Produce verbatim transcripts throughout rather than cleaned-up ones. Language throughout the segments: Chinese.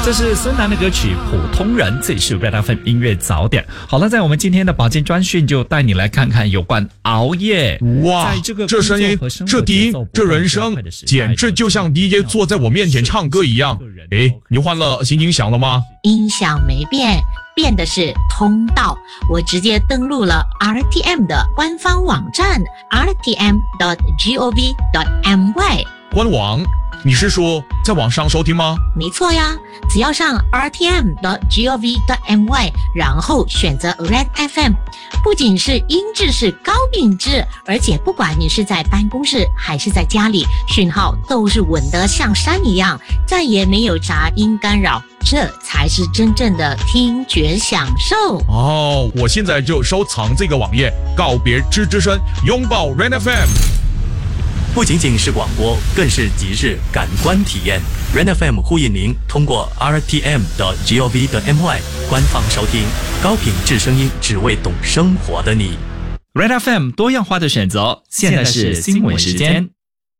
这是孙楠的歌曲《普通人》，这里是 Red F M 音乐早点。好了，在我们今天的保健专讯就带你来看看有关熬夜。 哇， 在这个这声音，这低音，这人声，简直就像 D J 坐在我面前唱歌一样。诶，你换了新音响了吗？ 音响没变，变的是通道。我直接登录了 R T M 的官方网站 r t m dot gov dot my。 官网？你是说在网上收听吗？ 没错呀，只要上 r t m dot gov dot my， 然后选择 Red F M， 不仅是音质是高品质，而且不管你是在办公室还是在家里，讯号都是稳得像山一样，再也没有杂音干扰，这才是真正的听觉享受。 哦，我现在就收藏这个网页，告别吱吱声，拥抱 Red F M。 不仅仅是广播，更是即日感官体验。Red F M 呼吁您通过 r t m dot gov dot my 官方收听高品质声音，只为懂生活的你。 Red F M 多样化的选择，现在是新闻时间。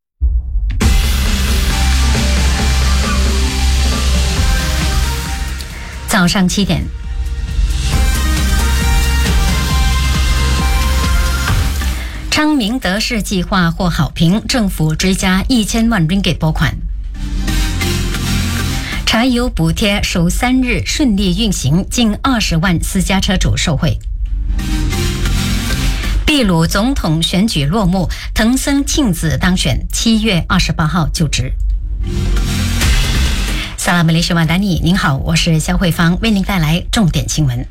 早上七点。昌明德士计划获好评，政府追加一千万 ringgit 拨款。柴油补贴首三日顺利运行，近二十万私家车主受惠。秘鲁总统选举落幕，藤森庆子当选，七月二十八号就职。萨拉马雷什瓦达尼，您好，我是肖慧芳，为您带来重点新闻。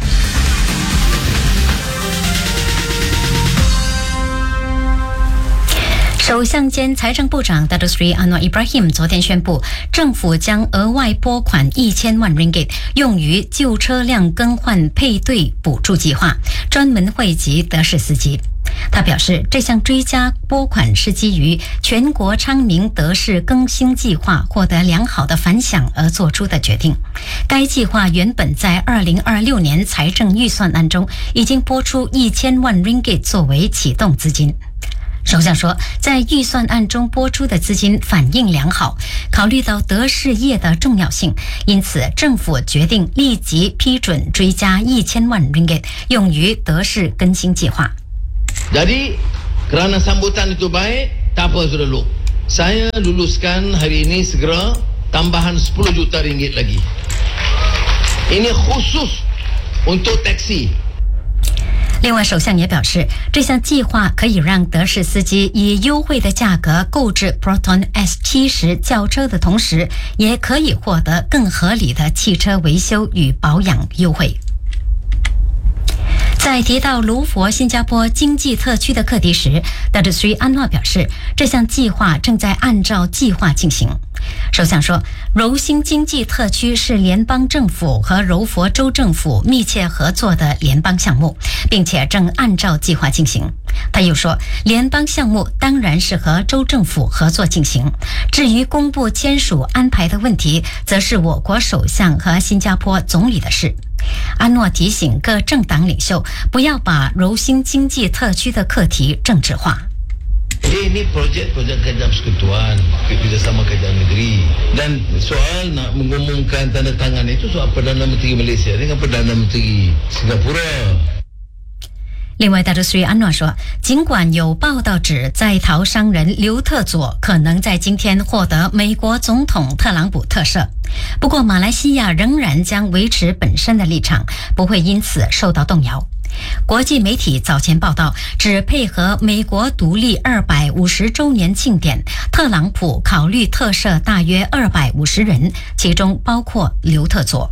首相兼财政部长 Datuk Seri Anwar Ibrahim 昨天宣布，政府将额外拨款一千万 ringgit 用于旧车辆更换配对补助计划，专门惠及德士司机。他表示，这项追加拨款是基于全国昌明德士更新计划获得良好的反响而做出的决定。该计划原本在二零二六年财政预算案中已经拨出一千万 ringgit 作为启动资金。首相说，在预算案中拨出的资金反应良好，考虑到德士业的重要性，因此政府决定立即批准追加一千万 ringgit 用于德士更新计划。 Jadi kerana sambutan itu baik, tak apa saudara. Saya luluskan hari ini segera tambahan sepuluh juta ringgit lagi. Ini khusus untuk taksi。 另外，首相也表示，这项计划可以让德士司机以优惠的价格购置 Proton S 七十 轿车的同时，也可以获得更合理的汽车维修与保养优惠。在提到卢佛新加坡经济特区的课题时， Datuk Seri Anwar 表示，这项计划正在按照计划进行。首相说，柔新经济特区是联邦政府和柔佛州政府密切合作的联邦项目，并且正按照计划进行。他又说，联邦项目当然是和州政府合作进行，至于公布签署安排的问题，则是我国首相和新加坡总理的事。安诺提醒各政党领袖不要把柔新经济特区的课题政治化。 Ini projek-projek kerajaan persekutuan, kerjasama kerajaan negeri, dan soal nak mengumumkan tanda tangan itu soal Perdana Menteri Malaysia dengan Perdana Menteri Singapura。 另外，大都税安诺说，尽管有报道指在逃商人刘特佐可能在今天获得美国总统特朗普特赦，不过马来西亚仍然将维持本身的立场，不会因此受到动摇。国际媒体早前报道，只配合美国独立二百五十周年庆典，特朗普考虑特赦大约二百五十人，其中包括刘特佐。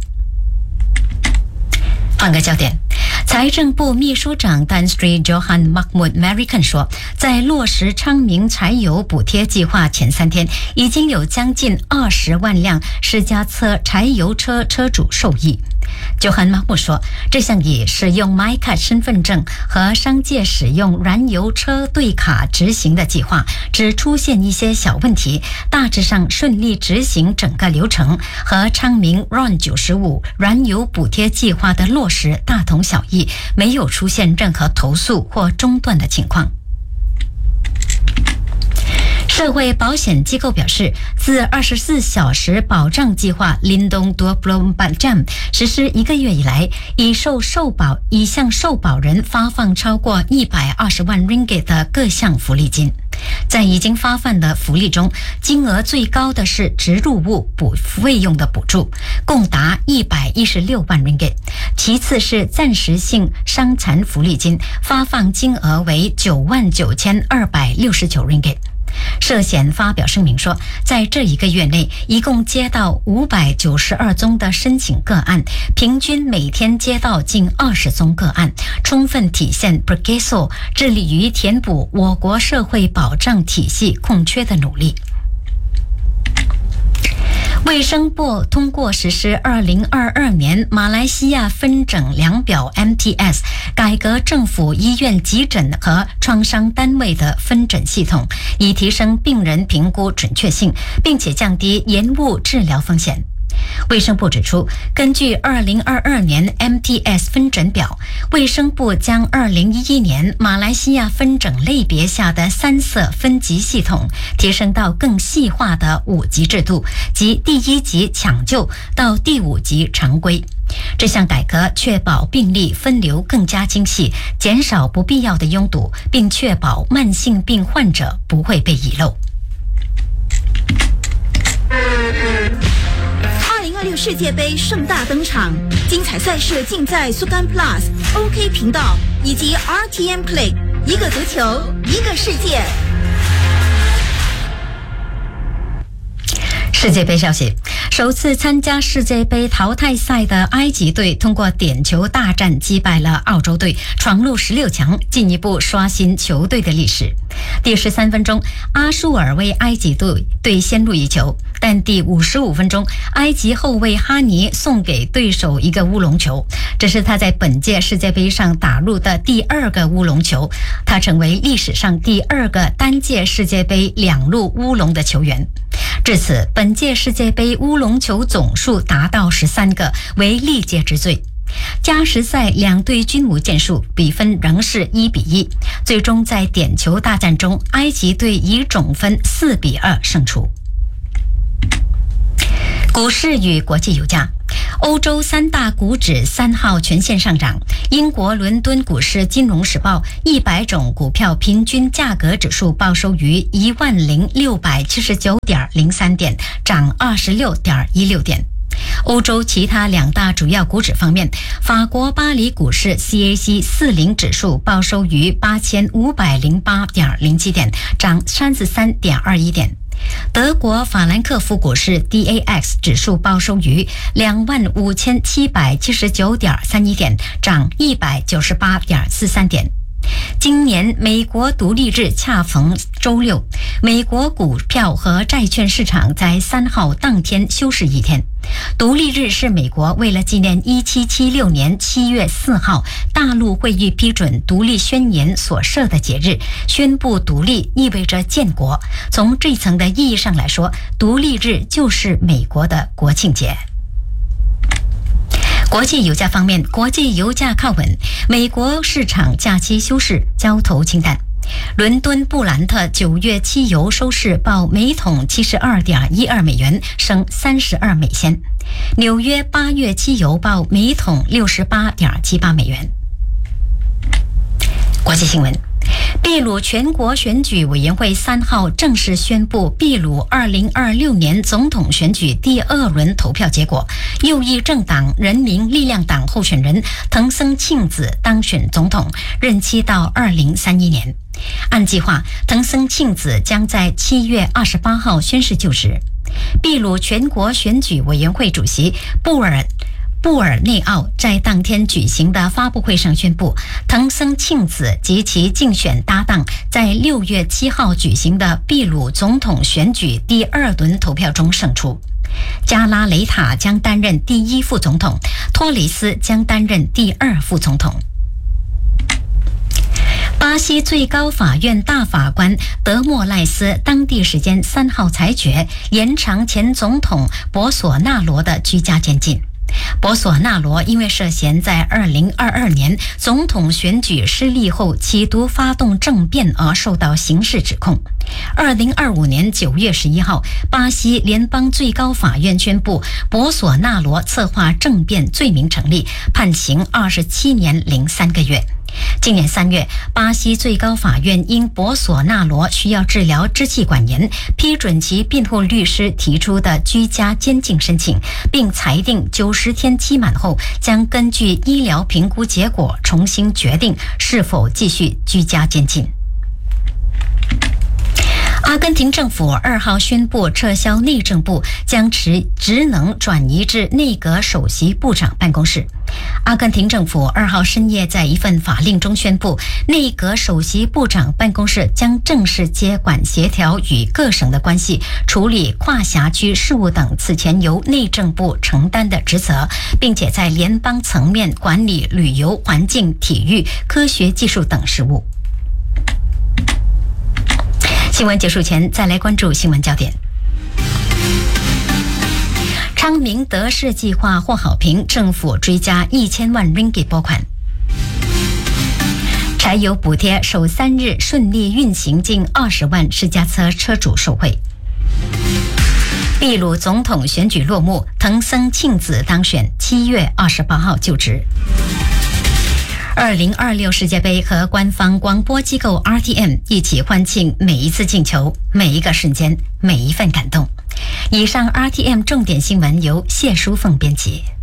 换个焦点，财政部秘书长 Tan Sri Johan Mahmud Merican 说，在落实昌明柴油补贴计划前三天，已经有将近二十万辆私家车柴油车车主受益。Johan Mahmud 说，这项以使用 MyCard 身份证和商界使用燃油车对卡执行的计划，只出现一些小问题，大致上顺利执行整个流程，和昌明 R O N 九十五 燃油补贴计划的落实大同小异，没有出现任何投诉或中断的情况。 社会保险机构表示，自二十四小时保障计划 Lindung dua puluh empat jam 实施一个月以来，已受受保已向受保人发放超过一百二十万 ringgit 的各项福利金。在已经发放的福利中，金额最高的是植入物补费用的补助，共达一百一十六万 ringgit。其次是暂时性伤残福利金，发放金额为九万九千二百六十九 ringgit。社险发表声明说，在这一个月内，一共接到五百九十二宗的申请个案，平均每天接到近二十宗个案，充分体现 Pergeso 致力于填补我国社会保障体系空缺的努力。卫生部通过实施二零二二年马来西亚分诊量表 M T S， 改革政府医院急诊和创伤单位的分诊系统，以提升病人评估准确性，并且降低延误治疗风险。卫生部指出，根据二零二二年 M T S 分诊表，卫生部将二零一一年马来西亚分诊类别下的三色分级系统提升到更细化的五级制度，即第一级抢救到第五级常规。这项改革确保病例分流更加精细，减少不必要的拥堵，并确保慢性病患者不会被遗漏。 二零二六世界杯盛大登场，精彩赛事尽在苏干 Plus、O K 频道以及 R T M Play， 一个足球，一个世界。 世界杯消息，首次参加世界杯淘汰赛的埃及队通过点球大战击败了澳洲队，闯入十六强，进一步刷新球队的历史。第十三分钟，阿舒尔为埃及队队先入一球，但第五十五分钟，埃及后卫哈尼送给对手一个乌龙球，这是他在本届世界杯上打入的第二个乌龙球，他成为历史上第二个单届世界杯两入乌龙的球员。至此，本届世界杯乌龙球总数达到十三个，为历届之最。加时赛两队均无建树，比分仍是一比一。最终在点球大战中，埃及队以总分四比二胜出。股市与国际油价，欧洲三大股指三号全线上涨。英国伦敦股市金融时报一百种股票平均价格指数报收于一万零六百七十九点零三点，涨二十六点一六点。欧洲其他两大主要股指方面，法国巴黎股市 C A C 四十 指数报收于八千五百零八点零七点，涨三十三点二一点。德国法兰克福股市 D A X 指数报收于两万五千七百七十九点三一点，涨一百九十八点四三点。今年美国独立日恰逢周六，美国股票和债券市场在三号当天休市一天。独立日是美国为了纪念一七七六年七月四号大陆会议批准独立宣言所设的节日，宣布独立意味着建国。从这层的意义上来说，独立日就是美国的国庆节。国际油价方面，国际油价靠稳，美国市场假期休市，交投清淡。伦敦布兰特九月期油收市报每桶七十二点一二美元，升三十二美仙。纽约八月期油报每桶六十八点七八美元。国际新闻。秘鲁全国选举委员会三号正式宣布秘鲁二零二六年总统选举第二轮投票结果，右翼政党人民力量党候选人藤森庆子当选总统，任期到二零三一年。按计划，藤森庆子将在七月二十八号宣誓就职。秘鲁全国选举委员会主席布尔布尔内奥在当天举行的发布会上宣布，藤森庆子及其竞选搭档在六月七号举行的秘鲁总统选举第二轮投票中胜出。加拉雷塔将担任第一副总统，托雷斯将担任第二副总统。巴西最高法院大法官德莫赖斯当地时间三号裁决，延长前总统博索纳罗的居家监禁。 博索纳罗因为涉嫌在二零二二年总统选举失利后企图发动政变而受到刑事指控。二零二五年九月十一号，巴西联邦最高法院宣布博索纳罗策划政变罪名成立，判刑二十七年零三个月。今年三月，巴西最高法院因博索纳罗需要治疗支气管炎，批准其辩护律师提出的居家监禁申请，并裁定九十天期满后，将根据医疗评估结果重新决定是否继续居家监禁。阿根廷政府二号宣布撤销内政部，将职职能转移至内阁首席部长办公室。阿根廷政府二号深夜在一份法令中宣布，内阁首席部长办公室将正式接管协调与各省的关系、处理跨辖区事务等此前由内政部承担的职责，并且在联邦层面管理旅游、环境、体育、科学技术等事务。新闻结束前，再来关注新闻焦点。昌明德士计划获好评，政府追加一千万 ringgit 拨款。柴油补贴首三日顺利运行，近二十万私家车车主受惠。秘鲁总统选举落幕，藤森庆子当选，七月二十八号就职。二零二六世界杯和官方广播机构 R T M 一起欢庆每一次进球、每一个瞬间、每一份感动。以上 R T M 重点新闻由谢淑凤编辑。